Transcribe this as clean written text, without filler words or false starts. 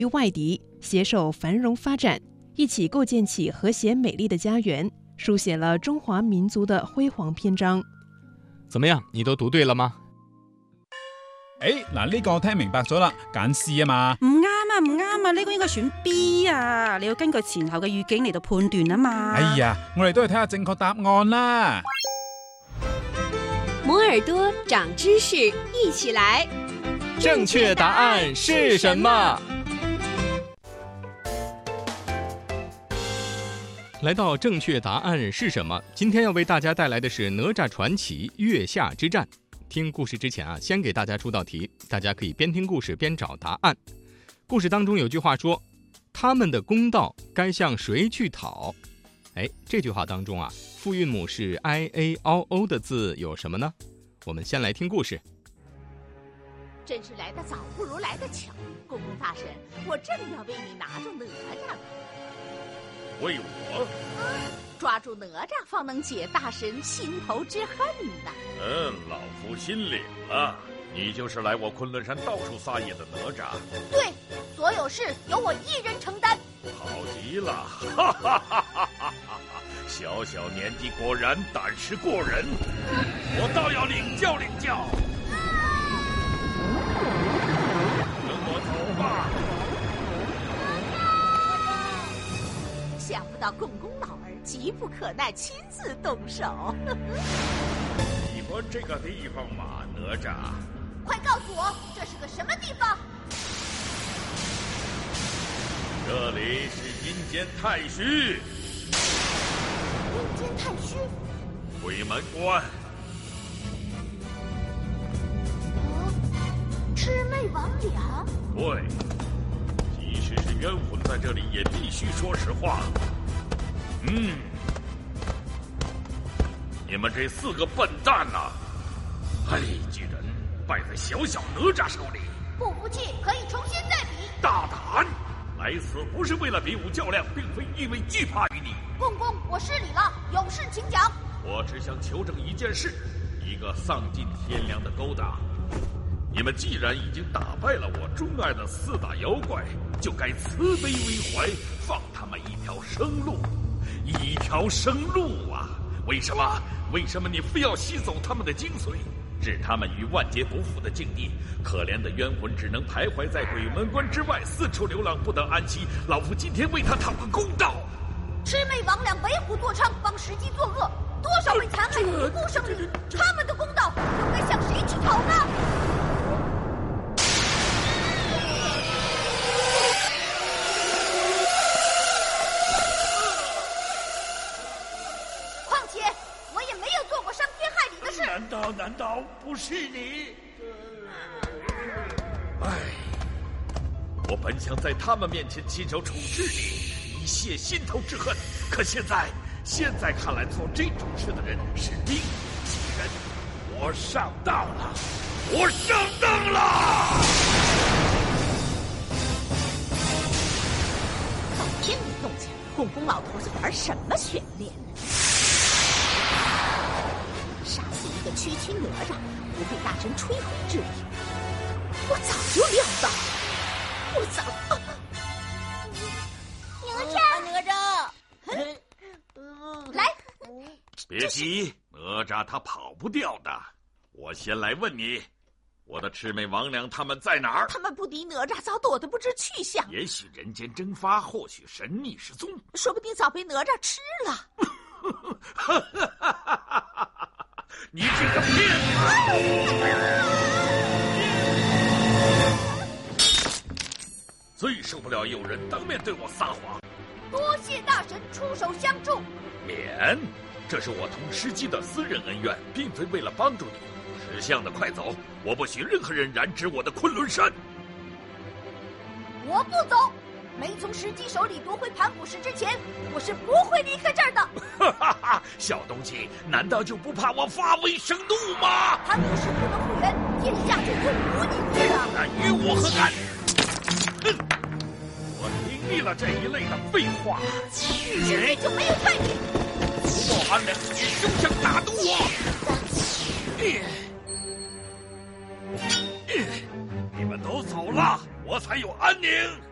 与外敌，携手繁荣发展，一起构建起和谐美丽的家园，书写了中华民族的辉煌篇章。 怎么样，你都读对了嗎？ 嗱，呢個我聽明白咗啦，揀 C 啊嘛。 唔啱啊，唔啱啊，呢個應該選 B 啊，你要根據前後嘅語境嚟到判斷啊嘛。 哎呀，我哋都係睇下正確答案啦。 摩耳朵長知識，一起來。 正確答案是什麼？來到正確答案是什麼？今天要為大家帶來的是哪吒傳奇月下之戰。聽故事之前啊，先給大家出道題，大家可以邊聽故事邊找答案。故事當中有句話說，他們的公道該向誰去討？這句話當中啊，複韻母是 IAO 的字有什麼呢？我們先來聽故事。 真是來得早不如來得巧，公公大神，我正要為你拿住哪吒呢。 為我？ 抓住哪吒方能解大神心頭之恨呐。 老夫心領了，你就是來我昆崙山到處撒野的哪吒。 對，所有事由我一人承擔。 好極了，哈哈哈哈哈！小小年紀果然膽識過人，我倒要領教領教。跟我走吧。 想不到公公老兒急不可耐，親自動手。 喜歡這個地方嗎，哪吒？ 快告訴我，這是個什麼地方？ 這裡是陰間太虛。 陰間太虛？ 鬼門關。 魑魅魍魉？ 對，即使是冤魂在這裡也必須說實話。你們這4個笨蛋啊，居然敗在小小哪吒手裡。 不服氣可以重新再比。 大膽！來此不是為了比武較量，並非因為懼怕於你。 公公，我失禮了，有事請講。 我只想求證一件事，一個喪盡天良的勾當。你們既然已經打敗了我鍾愛的4大妖怪，就該慈悲為懷，放他們一條生路。一條生路啊！為什麼你非要吸走他們的精髓，置他們於萬劫不復的境地？可憐的冤魂只能徘徊在鬼門關之外，四處流浪，不得安息。老夫今天為他討個公道。 魑魅魍魉為虎作倀，幫時機作惡，多少被殘害無辜生靈，他們的公道又該向誰去討呢？ 難道不是你？我本想在他們面前親手處置你，以泄心頭之恨，可現在看來做這種事的人是另一批人。我上當了！ 到天明洞前，公公老頭子玩什麼懸念？殺死一個區區哪吒，不費大神吹灰之力，我早就料到。哪吒，來， 別急，哪吒他跑不掉的。我先來問你，我的魑魅魍魉他們在哪兒？ 他們不敵哪吒，早躲得不知去向。 也許人間蒸發，或許神匿失蹤， 說不定早被哪吒吃了。 你這個騙子！最受不了有人當面對我撒謊。 多謝大神出手相助。 免，這是我同石矶的私人恩怨，並非為了幫助你。識相的快走，我不許任何人染指我的昆崙山。 我不走，沒從石矶手裡奪回盤古石之前，我是不會離開這兒的。 哈哈哈，小東西，難道就不怕我發威生怒嗎？ 盤古石不能復原，天下就會無你之了。 那與我何干？哼！我聽膩了這一類的廢話。 現在就沒有退路。 不冒寒涼，你休想打動我！你們都走了，我才有安寧。